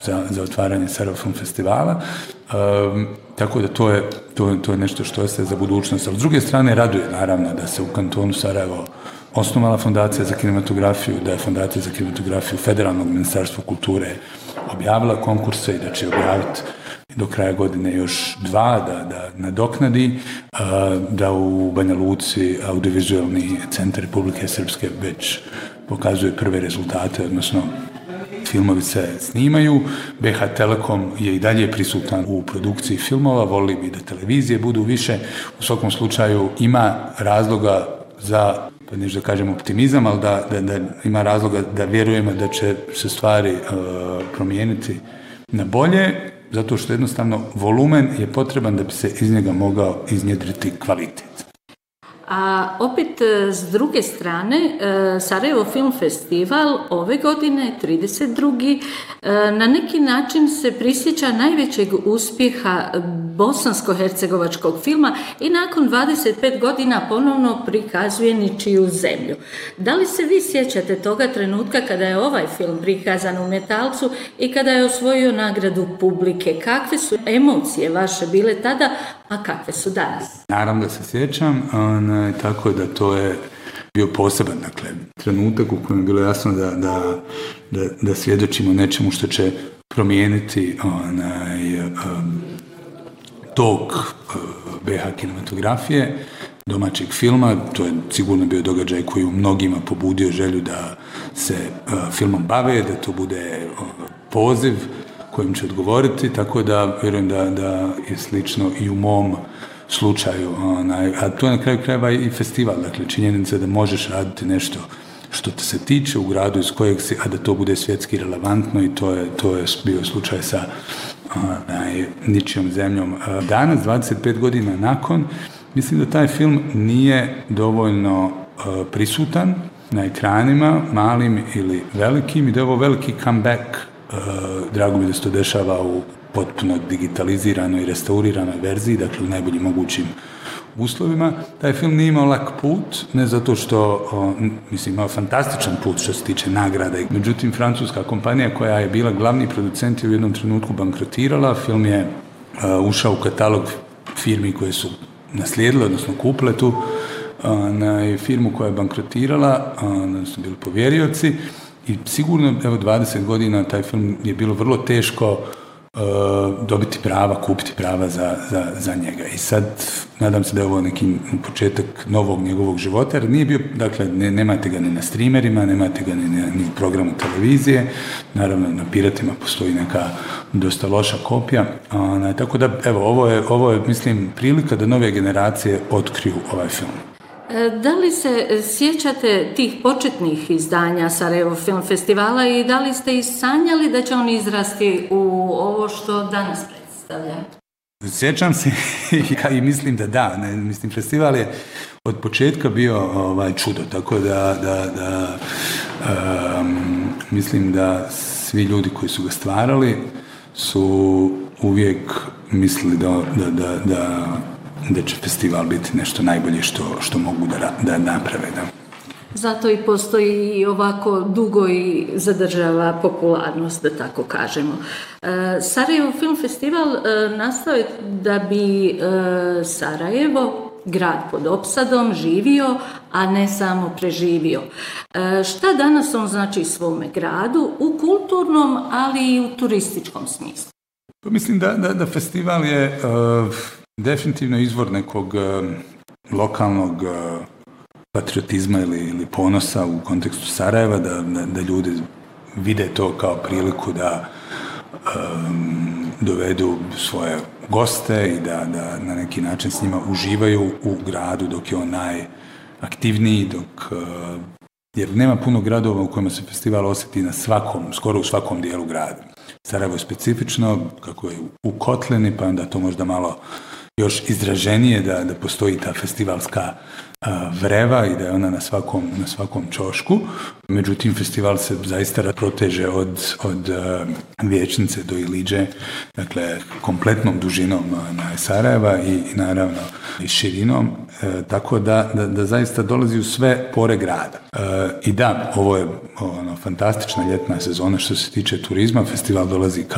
za otvaranje Sarajevo Film Festivala. Tako da to je nešto što ostaje za budućnost. Ali s druge strane raduje naravno da se u kantonu Sarajevo osnovala Fondacija za kinematografiju, da je Fondacija za kinematografiju Federalnog ministarstva kulture objavila konkurse i da će objaviti do kraja godine još 2 da nadoknadi, da u Banja Luci audiovizualni centar Republike Srpske već pokazuje prve rezultate, odnosno filmovi se snimaju. BH Telekom je i dalje prisutan u produkciji filmova, volili bi da televizije budu više. U svakom slučaju ima razloga za, pa neću da kažem optimizam, ali da ima razloga da vjerujemo da će se stvari promijeniti na bolje, zato što jednostavno volumen je potreban da bi se iz njega mogao iznjedriti kvalitet. A opet, s druge strane, Sarajevo Film Festival ove godine, 32. na neki način se prisjeća najvećeg uspjeha bosansko-hercegovačkog filma i nakon 25 godina ponovno prikazuje Ničiju zemlju. Da li se vi sjećate toga trenutka kada je ovaj film prikazan u Metalcu i kada je osvojio nagradu publike? Kakve su emocije vaše bile tada, a kakve su danas? Naravno da se sjećam, tako da to je bio poseban, dakle, trenutak u kojem je bilo jasno da svjedočimo nečemu što će promijeniti tok BH kinematografije, domaćeg filma. To je sigurno bio događaj koji u mnogima pobudio želju da se filmom bave, da to bude poziv kojim će odgovoriti, tako da vjerujem da je slično i u mom slučaju. A to je na kraju krajeva i festival, dakle činjenica da možeš raditi nešto što te se tiče u gradu iz kojeg si, a da to bude svjetski relevantno, i to je bio slučaj sa Ničijom zemljom. Danas, 25 godina nakon, mislim da taj film nije dovoljno prisutan na ekranima, malim ili velikim, i da je ovo veliki comeback. Drago mi da se to dešava u potpuno digitaliziranoj i restauriranoj verziji, dakle u najboljim mogućim uslovima. Taj film nije imao lak put, ne zato što, imao fantastičan put što se tiče nagrada. Međutim, francuska kompanija koja je bila glavni producent je u jednom trenutku bankrotirala. Film je ušao u katalog firmi koje su naslijedile, odnosno kupile tu firmu koja je bankrotirala, odnosno bili povjerioci. I sigurno, 20 godina taj film je bilo vrlo teško dobiti prava, kupiti prava za njega. I sad, nadam se da je ovo neki početak novog njegovog života, jer nije bio, dakle, nemate ga ni na streamerima, nemate ga ni u programu televizije, naravno na piratima postoji neka dosta loša kopija, tako da, ovo je, mislim, prilika da nove generacije otkriju ovaj film. Da li se sjećate tih početnih izdanja Sarajevo Film Festivala i da li ste i sanjali da će on izrasti u ovo što danas predstavlja? Sjećam se i mislim da da. Mislim, festival je od početka bio čudo, tako da mislim da svi ljudi koji su ga stvarali su uvijek mislili da će festival biti nešto najbolje što mogu da naprave. Da. Zato i postoji i ovako dugo i zadržava popularnost, da tako kažemo. Sarajevo Film Festival nastao je da bi Sarajevo, grad pod opsadom, živio, a ne samo preživio. Šta danas on znači svome gradu u kulturnom, ali i u turističkom smislu? Mislim da festival je definitivno izvor nekog lokalnog patriotizma ili ponosa u kontekstu Sarajeva, da ljudi vide to kao priliku da dovedu svoje goste i da na neki način s njima uživaju u gradu dok je on najaktivniji, jer nema puno gradova u kojima se festival osjeti skoro u svakom dijelu grada. Sarajevo je specifično, kako je u kotlini, pa onda to možda malo još izraženije da postoji ta festivalska vreva i da je ona na svakom ćošku. Međutim, festival se zaista proteže od Vijećnice do Iliđe, dakle, kompletnom dužinom Sarajeva i naravno i širinom, tako da zaista dolazi u sve pore grada. I da, ovo je fantastična ljetna sezona što se tiče turizma. Festival dolazi kao